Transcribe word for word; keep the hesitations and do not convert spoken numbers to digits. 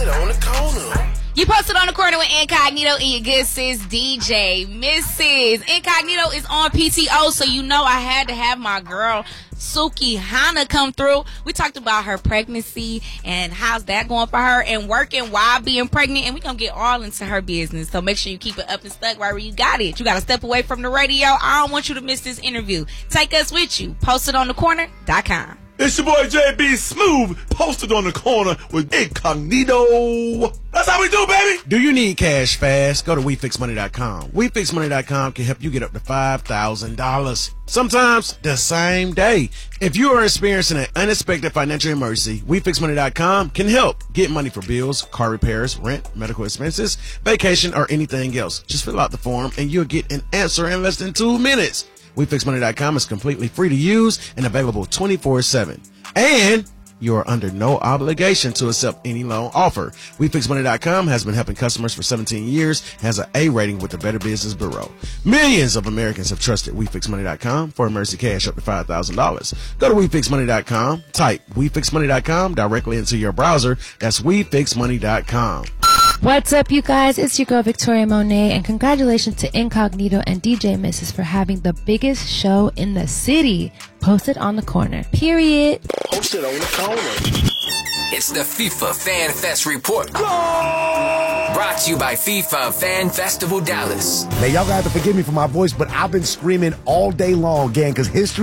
on the corner. You posted on the corner with Incognito and your good sis D J Missus Incognito is on P T O, so you know I had to have my girl Suki Hana come through. We talked about her pregnancy and how's that going for her and working while being pregnant, and we're going to get all into her business. So make sure you keep it up and stuck wherever you got it. You got to step away from the radio. I don't want you to miss this interview. Take us with you. Post it on the corner dot com. It's your boy J B Smooth, posted on the corner with Incognito. That's how we do, baby. Do you need cash fast? Go to we fix money dot com. we fix money dot com can help you get up to five thousand dollars. Sometimes the same day. If you are experiencing an unexpected financial emergency, we fix money dot com can help. Get money for bills, car repairs, rent, medical expenses, vacation, or anything else. Just fill out the form and you'll get an answer in less than two minutes. we fix money dot com is completely free to use and available twenty-four seven. And you are under no obligation to accept any loan offer. we fix money dot com has been helping customers for seventeen years, has an A rating with the Better Business Bureau. Millions of Americans have trusted we fix money dot com for emergency cash up to five thousand dollars. Go to we fix money dot com, type we fix money dot com directly into your browser. That's we fix money dot com. What's up, you guys? It's your girl Victoria Monet, and congratulations to Incognito and D J Missus for having the biggest show in the city. Posted on the corner. Period. Posted on the corner. It's the FIFA Fan Fest Report. Brought to you by FIFA Fan Festival Dallas. Man, y'all gotta have to forgive me for my voice, but I've been screaming all day long, gang, because history